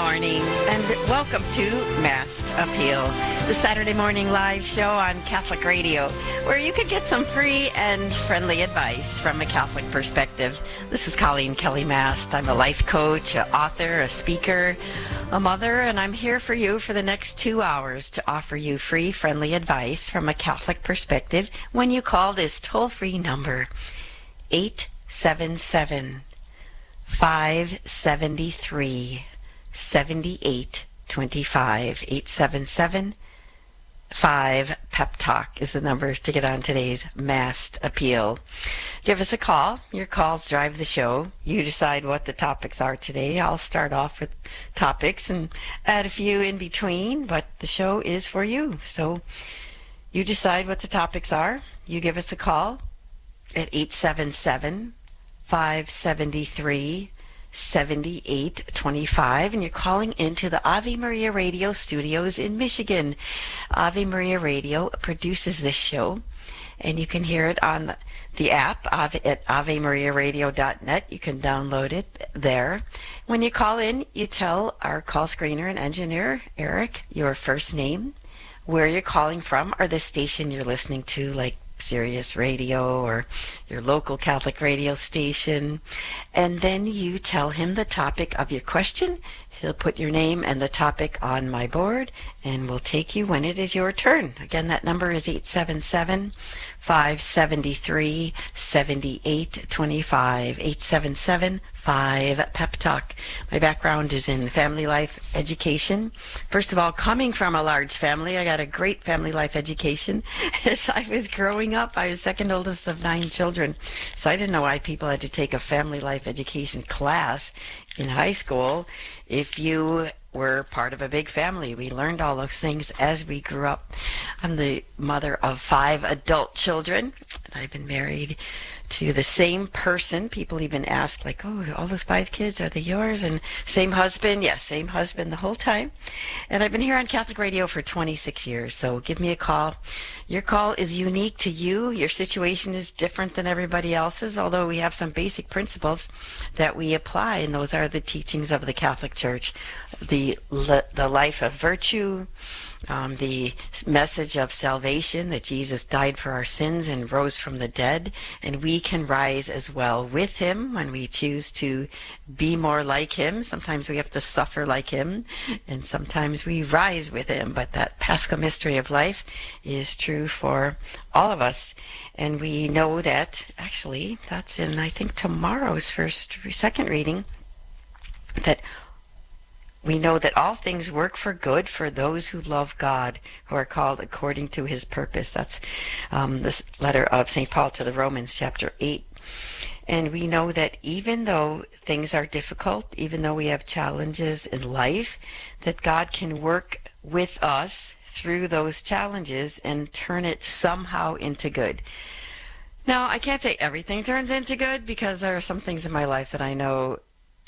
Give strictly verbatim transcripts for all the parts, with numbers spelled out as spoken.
morning, and welcome to Mast Appeal, the Saturday morning live show on Catholic Radio, where you could get some free and friendly advice from a Catholic perspective. This is Colleen Kelly Mast. I'm a life coach, an author, a speaker, a mother, and I'm here for you for the next two hours to offer you free, friendly advice from a Catholic perspective when you call this toll-free number, eight seven seven, five seven three, seven eight two five. eight seven seven, five Pep Talk is the number to get on today's Mast Appeal. Give us a call. Your calls drive the show. You decide what the topics are today. I'll start off with topics and add a few in between, but the show is for you. So you decide what the topics are. You give us a call at eight seven seven, five seven three, seven eight two five, and you're calling into the Ave Maria Radio studios in Michigan. Ave Maria Radio produces this show, and you can hear it on the, the app Ave, at ave maria radio dot net. You can download it there. When you call in, you tell our call screener and engineer, Eric, your first name, where you're calling from, or the station you're listening to, like Sirius Radio or your local Catholic radio station, and then you tell him the topic of your question. He'll put your name and the topic on my board, and we'll take you when it is your turn. Again, that number is eight seven seven, five seven three, seven eight two five, eight seven seven, five Pep Talk. My background is in family life education. First of all, coming from a large family, I got a great family life education. As I was growing up, I was second oldest of nine children, so I didn't know why people had to take a family life education class in high school. If you were part of a big family, we learned all those things as we grew up. I'm the mother of five adult children, and I've been married to the same person. People even ask, like, oh, all those five kids, are they yours? And same husband? Yes, same husband the whole time. And I've been here on Catholic Radio for twenty-six years, so give me a call. Your call is unique to you. Your situation is different than everybody else's, although we have some basic principles that we apply, and those are the teachings of the Catholic Church. The, the life of virtue, Um, the message of salvation, that Jesus died for our sins and rose from the dead, and we can rise as well with him when we choose to be more like him. Sometimes we have to suffer like him, and sometimes we rise with him, but that Paschal mystery of life is true for all of us. And we know that, actually, that's in, I think, tomorrow's first, second reading, that we know that all things work for good for those who love God, who are called according to his purpose. That's um, this letter of Saint Paul to the Romans, chapter eight. And we know that even though things are difficult, even though we have challenges in life, that God can work with us through those challenges and turn it somehow into good. Now, I can't say everything turns into good, because there are some things in my life that I know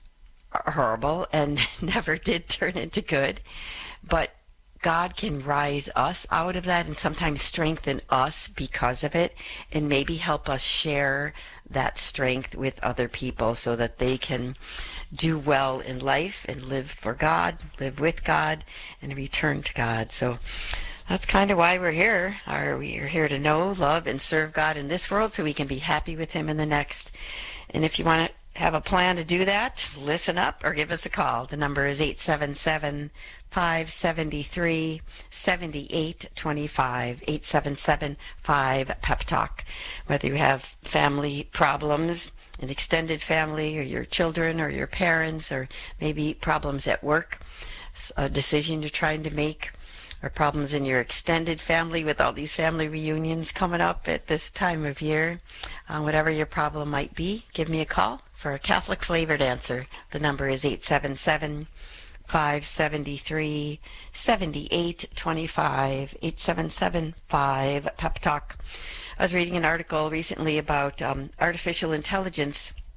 horrible and never did turn into good, but God can rise us out of that and sometimes strengthen us because of it, and maybe help us share that strength with other people so that they can do well in life and live for God, live with God, and return to God. So that's kind of why we're here. We're here to know, love, and serve God in this world so we can be happy with him in the next. And if you want to have a plan to do that, listen up or give us a call. The number is eight seven seven, five seven three, seven eight two five, eight seven seven, five Pep Talk. Whether you have family problems, an extended family, or your children or your parents, or maybe problems at work, a decision you're trying to make, or problems in your extended family with all these family reunions coming up at this time of year, uh, whatever your problem might be, give me a call for a Catholic flavored answer. The number is eight seven seven, five seven three, seven eight two five, eight seven seven, five Pep Talk. I was reading an article recently about um, artificial intelligence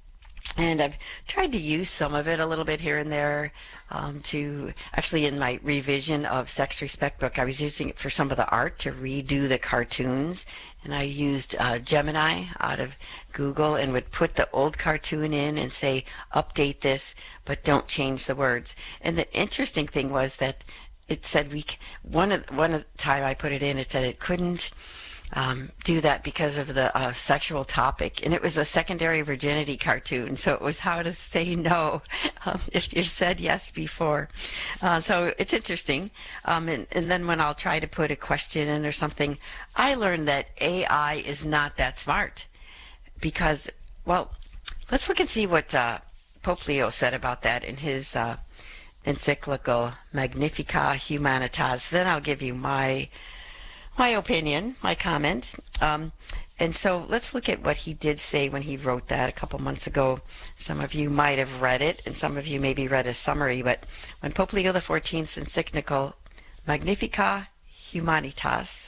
And I've tried to use some of it a little bit here and there um, to actually in my revision of Sex Respect book, I was using it for some of the art to redo the cartoons. And I used uh, Gemini out of Google and would put the old cartoon in and say, update this, but don't change the words. And the interesting thing was that it said we, one of, one of the time I put it in, it said it couldn't Um, do that because of the uh, sexual topic. And it was a secondary virginity cartoon, so it was how to say no um, if you said yes before. Uh, so it's interesting. Um, and, and then when I'll try to put a question in or something, I learned that A I is not that smart because, well, let's look and see what uh, Pope Leo said about that in his uh, encyclical Magnificat Humanitas. Then I'll give you my my opinion, my comment. Um, and so let's look at what he did say when he wrote that a couple months ago. Some of you might have read it, and some of you maybe read a summary, but when Pope Leo the fourteenth's encyclical Magnificat Humanitas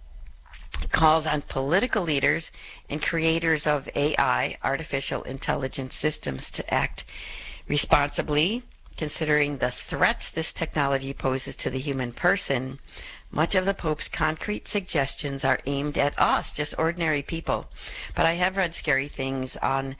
calls on political leaders and creators of A I, artificial intelligence systems, to act responsibly, considering the threats this technology poses to the human person, much of the Pope's concrete suggestions are aimed at us, just ordinary people. But I have read scary things on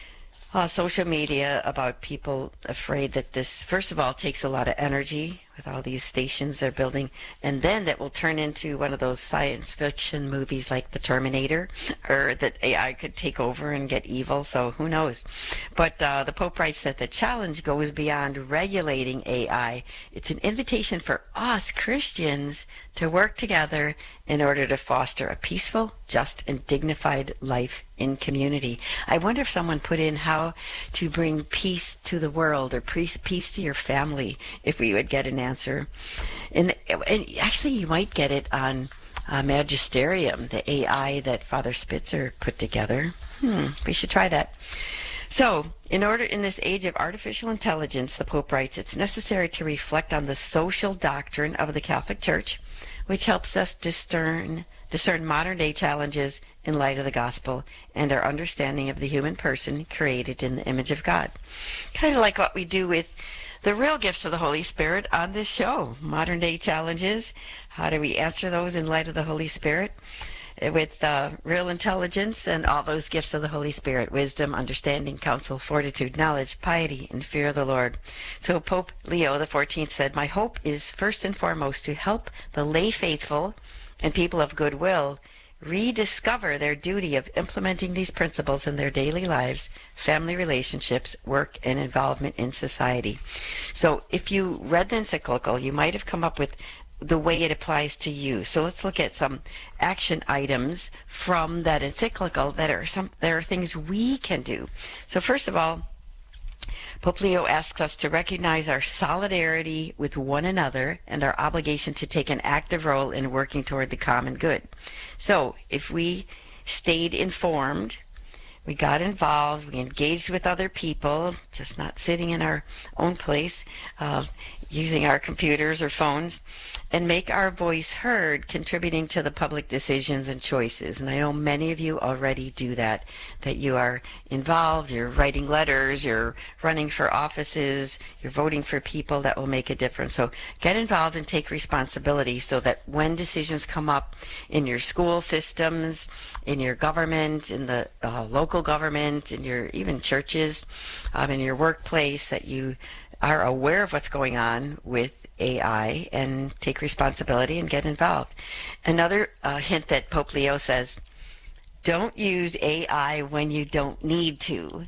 uh, social media about people afraid that this, first of all, takes a lot of energy with all these stations they're building, and then that will turn into one of those science fiction movies like The Terminator, or that A I could take over and get evil, so who knows. But uh, the Pope writes that the challenge goes beyond regulating A I. It's an invitation for us Christians to work together in order to foster a peaceful, just, and dignified life in community. I wonder if someone put in how to bring peace to the world or peace, peace to your family, if we would get an answer. And, and actually you might get it on uh, Magisterium, the A I that Father Spitzer put together. Hmm, we should try that. So, in order, in this age of artificial intelligence, the Pope writes, it's necessary to reflect on the social doctrine of the Catholic Church, which helps us discern discern modern-day challenges in light of the gospel and our understanding of the human person created in the image of God. Kind of like what we do with the real gifts of the Holy Spirit on this show. Modern-day challenges, how do we answer those in light of the Holy Spirit? With uh, real intelligence and all those gifts of the Holy Spirit, wisdom, understanding, counsel, fortitude, knowledge, piety, and fear of the Lord. So Pope Leo the fourteenth said, my hope is first and foremost to help the lay faithful and people of goodwill rediscover their duty of implementing these principles in their daily lives, family relationships, work, and involvement in society. So if you read the encyclical, you might have come up with the way it applies to you. So let's look at some action items from that encyclical that are some there are things we can do. So first of all, Pope Leo asks us to recognize our solidarity with one another and our obligation to take an active role in working toward the common good. So if we stayed informed, we got involved, we engaged with other people, just not sitting in our own place, uh, using our computers or phones, and make our voice heard, contributing to the public decisions and choices. And I know many of you already do that, that you are involved, you're writing letters, you're running for offices, you're voting for people that will make a difference. So get involved and take responsibility so that when decisions come up in your school systems, in your government, in the uh, local government, in your even churches, um, in your workplace, that you are aware of what's going on with A I and take responsibility and get involved. Another uh, hint that Pope Leo says, don't use A I when you don't need to.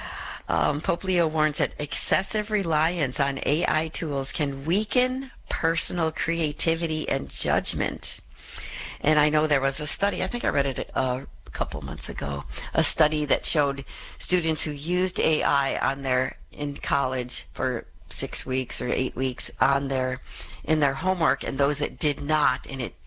Um, Pope Leo warns that excessive reliance on A I tools can weaken personal creativity and judgment. And I know there was a study, I think I read it a couple months ago, a study that showed students who used A I on their in college for six weeks or eight weeks on their in their homework, and those that did not, and it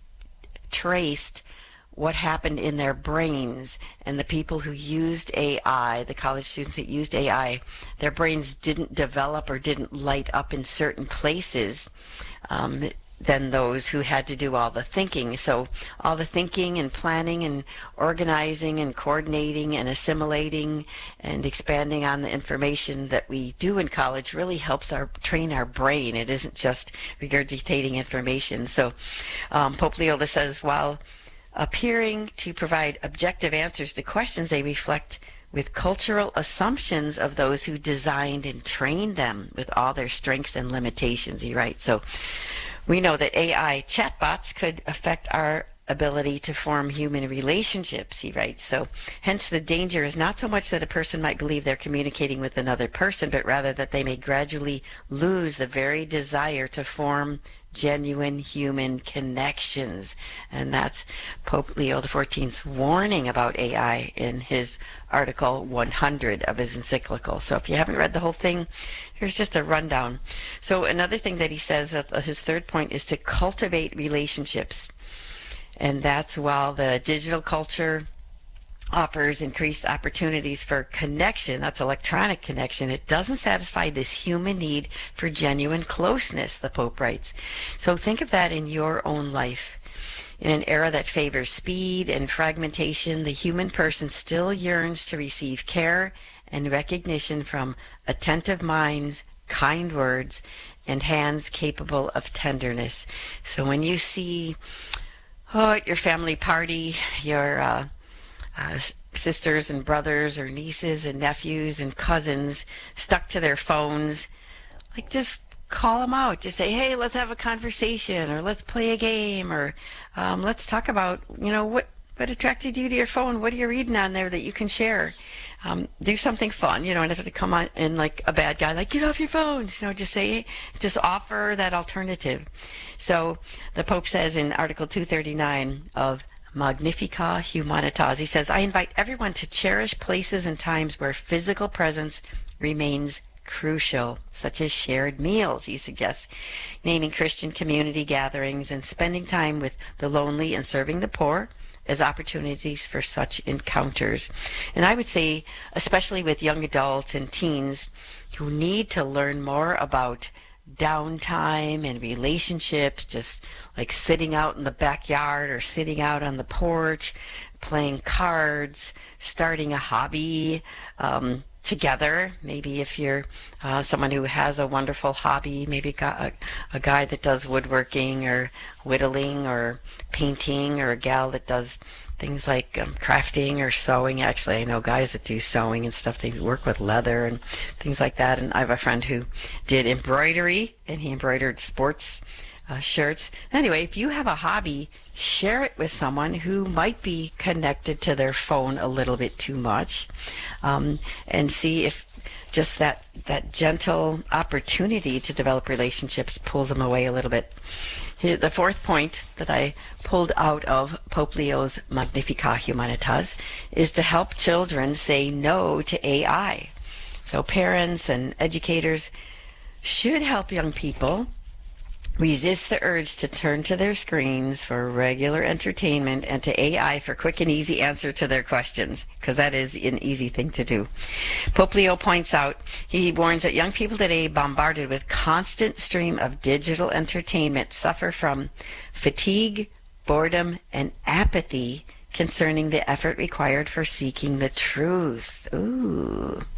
traced what happened in their brains. And the people who used A I, the college students that used A I, their brains didn't develop or didn't light up in certain places. Um, than those who had to do all the thinking. So all the thinking and planning and organizing and coordinating and assimilating and expanding on the information that we do in college really helps our train our brain. It isn't just regurgitating information. So um, Pope Leo says, while appearing to provide objective answers to questions, they reflect with cultural assumptions of those who designed and trained them with all their strengths and limitations, he writes. So we know that A I chatbots could affect our ability to form human relationships, he writes. So hence the danger is not so much that a person might believe they're communicating with another person, but rather that they may gradually lose the very desire to form genuine human connections. And that's Pope Leo the fourteenth's warning about A I in his article one hundred of his encyclical. So if you haven't read the whole thing, here's just a rundown. So another thing that he says, uh, his third point, is to cultivate relationships. And that's while the digital culture offers increased opportunities for connection, that's electronic connection, it doesn't satisfy this human need for genuine closeness, the Pope writes. So think of that in your own life. In an era that favors speed and fragmentation, the human person still yearns to receive care and recognition from attentive minds, kind words, and hands capable of tenderness. So when you see, oh, at your family party, your uh, uh, sisters and brothers or nieces and nephews and cousins stuck to their phones, like just call them out. Just say, hey, let's have a conversation, or let's play a game, or um, let's talk about, you know, what, what attracted you to your phone? What are you reading on there that you can share? Um, do something fun. You don't have to come on in like a bad guy, like, get off your phones. You know, just say, just offer that alternative. So the Pope says in Article two thirty-nine of Magnificat Humanitas, he says, I invite everyone to cherish places and times where physical presence remains crucial, such as shared meals, he suggests, naming Christian community gatherings and spending time with the lonely and serving the poor as opportunities for such encounters. And I would say, especially with young adults and teens who need to learn more about downtime and relationships, just like sitting out in the backyard or sitting out on the porch, playing cards, starting a hobby um, together. Maybe if you're uh, someone who has a wonderful hobby, maybe a, a guy that does woodworking or whittling or painting, or a gal that does things like um, crafting or sewing. Actually, I know guys that do sewing and stuff. They work with leather and things like that. And I have a friend who did embroidery, and he embroidered sports uh, shirts. Anyway, if you have a hobby, share it with someone who might be connected to their phone a little bit too much, um, and see if just that, that gentle opportunity to develop relationships pulls them away a little bit. Here, the fourth point that I pulled out of Pope Leo's Magnificat Humanitas is to help children say no to A I. So parents and educators should help young people resist the urge to turn to their screens for regular entertainment and to A I for quick and easy answer to their questions, because that is an easy thing to do. Pope Leo points out, he warns that young people today bombarded with constant stream of digital entertainment suffer from fatigue, boredom, and apathy concerning the effort required for seeking the truth. Ooh.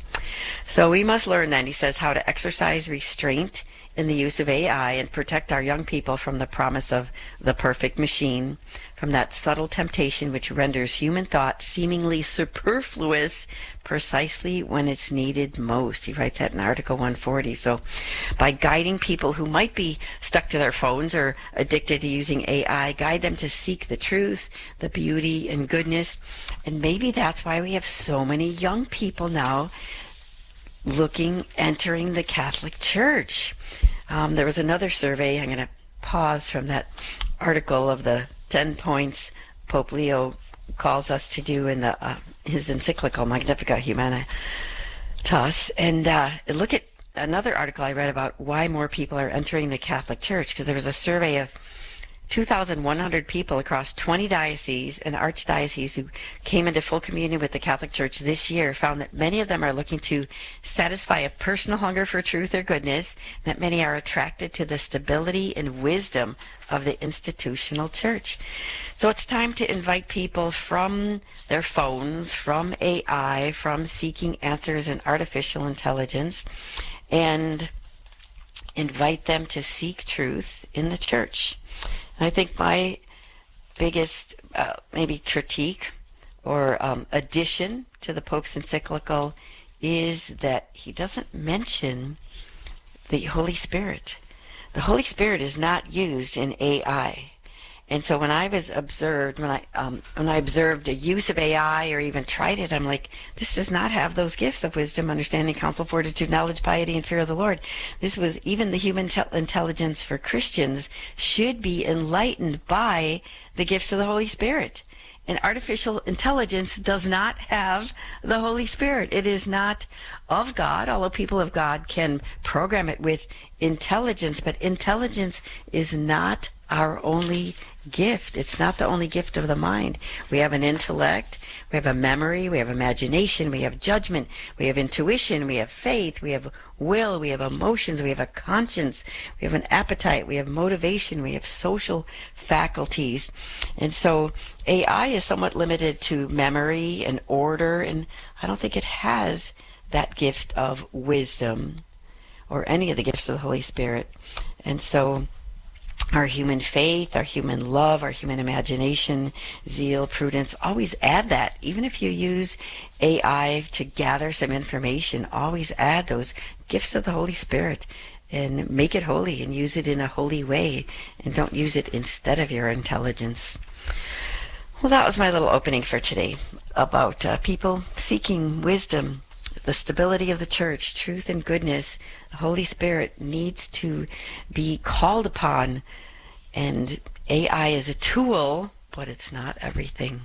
So we must learn then, he says, how to exercise restraint in the use of A I and protect our young people from the promise of the perfect machine, from that subtle temptation which renders human thought seemingly superfluous precisely when it's needed most. He writes that in Article one forty. So by guiding people who might be stuck to their phones or addicted to using A I, guide them to seek the truth, the beauty and goodness. And maybe that's why we have so many young people now looking, entering the Catholic Church. Um, there was another survey. I'm going to pause from that article of the ten points Pope Leo calls us to do in the uh, his encyclical Magnificat Humanitas, and uh, look at another article I read about why more people are entering the Catholic Church, because there was a survey of two thousand one hundred people across twenty dioceses and archdioceses who came into full communion with the Catholic Church this year found that many of them are looking to satisfy a personal hunger for truth or goodness, that many are attracted to the stability and wisdom of the institutional church. So it's time to invite people from their phones, from A I, from seeking answers in artificial intelligence, and invite them to seek truth in the church. And I think my biggest uh, maybe critique or um, addition to the Pope's encyclical is that he doesn't mention the Holy Spirit. The Holy Spirit is not used in A I. And so when I was observed, when I um, when I observed a use of A I or even tried it, I'm like, this does not have those gifts of wisdom, understanding, counsel, fortitude, knowledge, piety, and fear of the Lord. This was even the human te- intelligence for Christians should be enlightened by the gifts of the Holy Spirit. And artificial intelligence does not have the Holy Spirit. It is not of God, although people of God can program it with intelligence, but intelligence is not our only gift. It's not the only gift of the mind. We have an intellect, we have a memory, we have imagination, we have judgment, we have intuition, we have faith, we have will, we have emotions, we have a conscience, we have an appetite, we have motivation, we have social faculties. And so A I is somewhat limited to memory and order, and I don't think it has that gift of wisdom or any of the gifts of the Holy Spirit. And so our human faith, our human love, our human imagination, zeal, prudence, always add that. Even if you use A I to gather some information, always add those gifts of the Holy Spirit and make it holy and use it in a holy way, and don't use it instead of your intelligence. Well, that was my little opening for today about uh, people seeking wisdom, the stability of the church, truth and goodness. The Holy Spirit needs to be called upon, and A I is a tool, but it's not everything.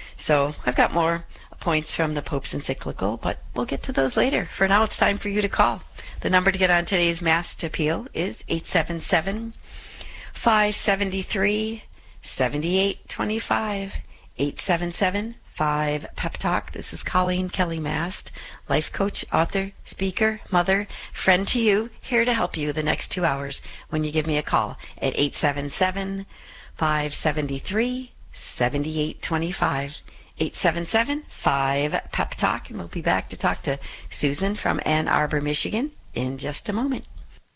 So I've got more points from the Pope's encyclical, but we'll get to those later. For now, it's time for you to call. The number to get on today's Mass Appeal is eight seven seven, five seven three, seven eight two five, eight seven seven, five Pep Talk. This is Colleen Kelly Mast, life coach, author, speaker, mother, friend to you, here to help you the next two hours when you give me a call at eight seven seven, five seven three, seven eight two five, eight seven seven, five Pep Talk, and we'll be back to talk to Susan from Ann Arbor, Michigan in just a moment.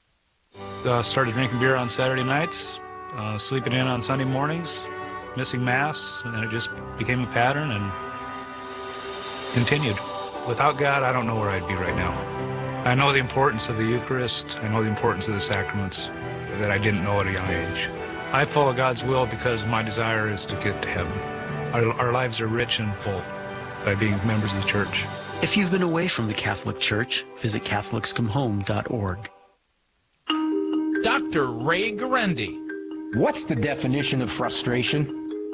Uh, started drinking beer on Saturday nights, uh, sleeping in on Sunday mornings, missing Mass, and then it just became a pattern and continued. Without God, I don't know where I'd be right now. I know the importance of the Eucharist. I know the importance of the sacraments that I didn't know at a young age. I follow God's will because my desire is to get to heaven. Our, our lives are rich and full by being members of the Church. If you've been away from the Catholic Church, visit Catholics Come Home dot org. Doctor Ray Guarendi. What's the definition of frustration?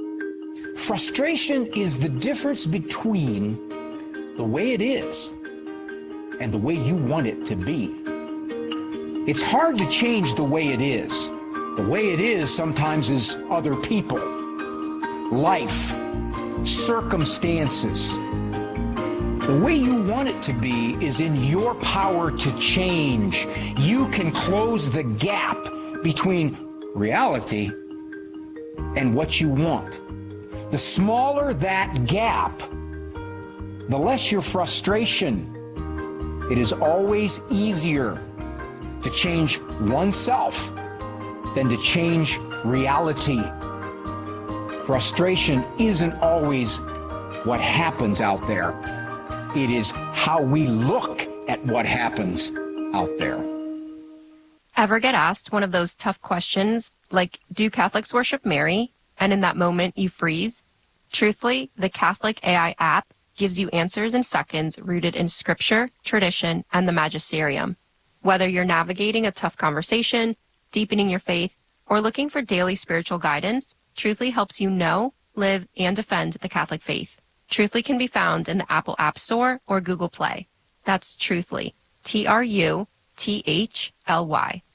Frustration is the difference between the way it is and the way you want it to be. It's hard to change the way it is. The way it is sometimes is other people, life, circumstances. The way you want it to be is in your power to change. You can close the gap between reality and what you want. The smaller that gap, the less your frustration. It is always easier to change oneself than to change reality. Frustration isn't always what happens out there. It is how we look at what happens out there. Ever get asked one of those tough questions like, do Catholics worship Mary? And in that moment you freeze? Truthfully, the Catholic A I app gives you answers in seconds rooted in scripture, tradition, and the magisterium. Whether you're navigating a tough conversation, deepening your faith, or looking for daily spiritual guidance, Truthfully helps you know, live, and defend the Catholic faith. Truthfully can be found in the Apple App Store or Google Play. That's Truthfully, T R U T H L Y.